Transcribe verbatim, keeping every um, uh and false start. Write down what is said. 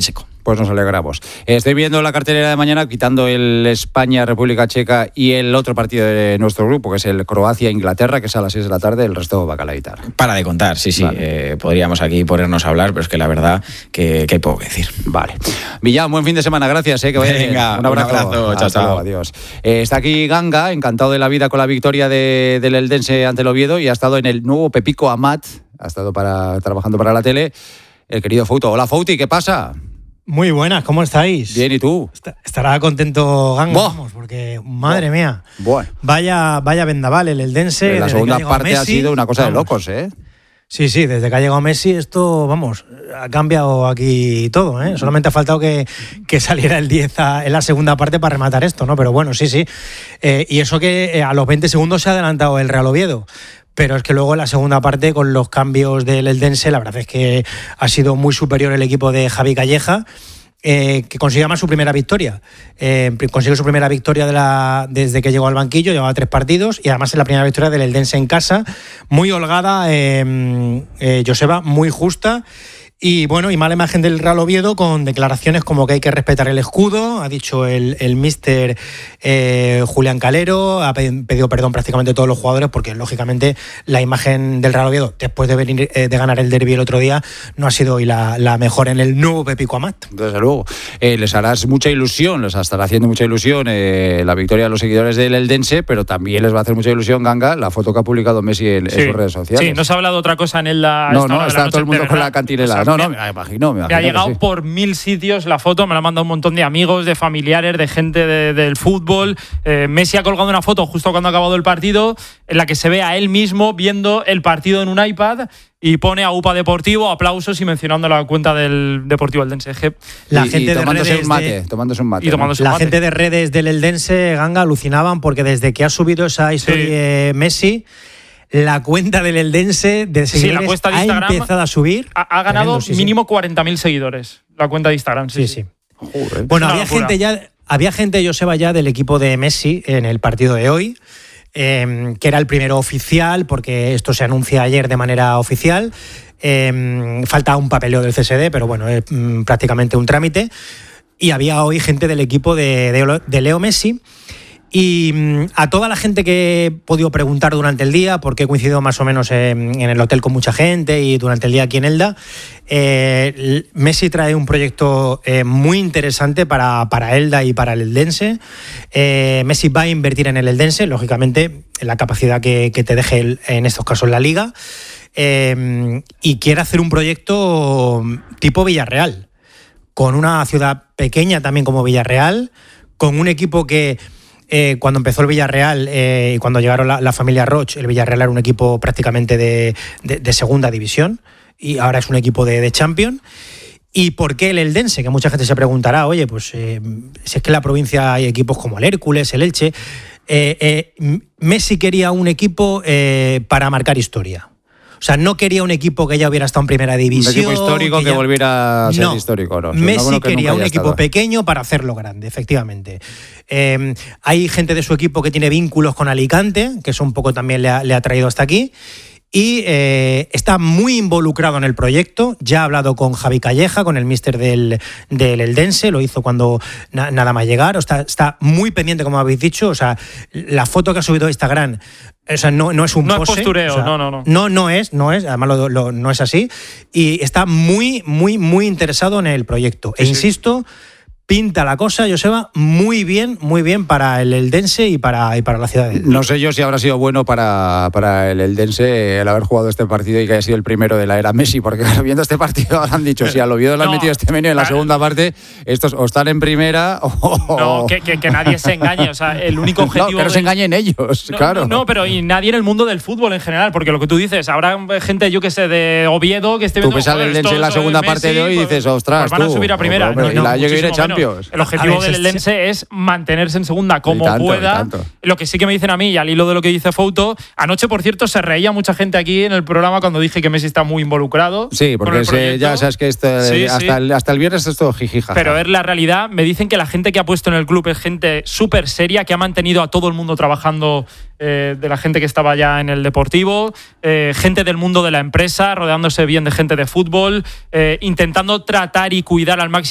seco. Pues nos alegramos. Estoy viendo la cartelera de mañana, quitando el España-República Checa y el otro partido de nuestro grupo, que es el Croacia-Inglaterra, que es a las seis de la tarde, el resto va a caladitar. Para de contar, sí, sí. Vale. Eh, podríamos aquí ponernos a hablar, pero es que la verdad que, que hay poco que decir. Vale. Millán, buen fin de semana, gracias. Eh, que vaya Venga, bien. Un abrazo. Un abrazo. Chao, chao. Adiós. Eh, está aquí Ganga, encantado de la vida con la victoria de, del Eldense ante el Oviedo, y ha estado en el nuevo Pepico Amat, ha estado para, trabajando para la tele, el querido Fouto. Hola, Fouti, ¿qué pasa? Muy buenas, ¿cómo estáis? Bien, ¿y tú? Estará contento Ganga, Buah. vamos, porque, madre Buah. mía, Bueno. vaya, vaya vendaval el Eldense. La segunda parte Messi, ha sido una cosa vamos. de locos, ¿eh? Sí, sí, desde que ha llegado Messi esto, vamos, ha cambiado aquí todo, ¿eh? Solamente ha faltado que, que saliera el diez a, en la segunda parte para rematar esto, ¿no? Pero bueno, sí, sí. Eh, y eso que eh, a los veinte segundos se ha adelantado el Real Oviedo. Pero es que luego en la segunda parte, con los cambios del Eldense, la verdad es que ha sido muy superior el equipo de Javi Calleja, eh, que consiguió más su primera victoria. Eh, consiguió su primera victoria de la, desde que llegó al banquillo, llevaba tres partidos, y además es la primera victoria del Eldense en casa, muy holgada, eh, eh, Joseba, muy justa. Y bueno, y mala imagen del Real Oviedo, con declaraciones como que hay que respetar el escudo, ha dicho el, el míster eh, Julián Calero, ha pedido perdón prácticamente a todos los jugadores, porque lógicamente la imagen del Real Oviedo, después de venir eh, de ganar el derbi el otro día, no ha sido hoy la, la mejor en el nuevo Pepico Amat. Desde luego. Eh, les harás mucha ilusión, les estará haciendo mucha ilusión eh, la victoria de los seguidores del Eldense, pero también les va a hacer mucha ilusión, Ganga, la foto que ha publicado Messi en, sí. en sus redes sociales. Sí, no se ha hablado de otra cosa en el la, No, no, está todo el mundo con la cantinela. O sea, no, no, me imagino, me imagino. Me ha llegado sí. por mil sitios la foto, me la han mandado un montón de amigos, de familiares, de gente de, del fútbol. Eh, Messi ha colgado una foto justo cuando ha acabado el partido, en la que se ve a él mismo viendo el partido en un iPad, y pone a UPA Deportivo, aplausos, y mencionando la cuenta del Deportivo Eldense. La y, gente y tomándose de un mate, de... tomándose un mate. Y tomándose ¿no? un La mate. gente de redes del Eldense, Ganga, alucinaban porque desde que ha subido esa historia sí. Messi, la cuenta del Eldense de seguidores sí, la cuenta de ha Instagram empezado a subir. Ha, ha ganado Tremendo, sí, mínimo sí. cuarenta mil seguidores, la cuenta de Instagram. Sí, sí. sí. sí. Joder. Bueno, había locura. gente ya, había gente, Joseba, ya del equipo de Messi en el partido de hoy, eh, que era el primero oficial, porque esto se anuncia ayer de manera oficial. Eh, falta un papeleo del C S D, pero bueno, es mm, prácticamente un trámite. Y había hoy gente del equipo de, de, de Leo Messi. Y mmm, a toda la gente que he podido preguntar durante el día, porque he coincidido más o menos en, en el hotel con mucha gente y durante el día aquí en Elda, eh, Messi trae un proyecto eh, muy interesante para, para Elda y para el Eldense. Eh, Messi va a invertir en el Eldense, lógicamente, en la capacidad que, que te deje el, en estos casos la Liga, eh, y quiere hacer un proyecto tipo Villarreal, con una ciudad pequeña también como Villarreal, con un equipo que... Eh, cuando empezó el Villarreal eh, y cuando llegaron la, la familia Roch, el Villarreal era un equipo prácticamente de, de, de segunda división, y ahora es un equipo de, de Champions. ¿Y por qué el Eldense? Que mucha gente se preguntará, oye, pues eh, si es que en la provincia hay equipos como el Hércules, el Elche. Eh, eh, Messi quería un equipo eh, para marcar historia. O sea, no quería un equipo que ya hubiera estado en primera división. Un equipo histórico que, que ya... volviera a ser no. histórico. No, Messi no, quería un equipo estado. pequeño para hacerlo grande, efectivamente. Eh, hay gente de su equipo que tiene vínculos con Alicante, que eso un poco también le ha, le ha traído hasta aquí. Y eh, está muy involucrado en el proyecto. Ya ha hablado con Javi Calleja, con el míster del, del Eldense, lo hizo cuando na, nada más llegar. O sea, está muy pendiente, como habéis dicho. O sea, la foto que ha subido a Instagram, o sea, no, no es un no pose. No es postureo, o sea, no, no, no. No, no es, no es. Además, lo, lo, no es así. Y está muy, muy, muy interesado en el proyecto. Sí, e sí. insisto, pinta la cosa, Joseba, muy bien, muy bien para el Eldense y para, y para la ciudad de Elda. No sé yo si habrá sido bueno para, para el Eldense el haber jugado este partido y que haya sido el primero de la era Messi, porque viendo este partido han dicho, si al Oviedo le han no, metido este menú en la segunda parte, estos o están en primera o... No, que, que, que nadie se engañe, o sea, el único objetivo... No, que no se engañen ellos, no, claro. No, no, pero y nadie en el mundo del fútbol en general, porque lo que tú dices, habrá gente, yo que sé, de Oviedo que esté tú viendo... ves al Eldense en la segunda Messi, parte de hoy y dices, ostras, pues van tú, a subir a primera. hombre, no, y no, la llegue a Champions. Menos. El objetivo del Eldense es mantenerse en segunda como tanto, pueda. Lo que sí que me dicen a mí, y al hilo de lo que dice Fouto, anoche, por cierto, se reía mucha gente aquí en el programa cuando dije que Messi está muy involucrado. Sí, porque se, ya sabes que esto, sí, hasta, sí. El, hasta el viernes es todo jijija. Pero es la realidad. Me dicen que la gente que ha puesto en el club es gente súper seria, que ha mantenido a todo el mundo trabajando, eh, de la gente que estaba ya en el Deportivo, eh, gente del mundo de la empresa, rodeándose bien de gente de fútbol, eh, intentando tratar y cuidar al máximo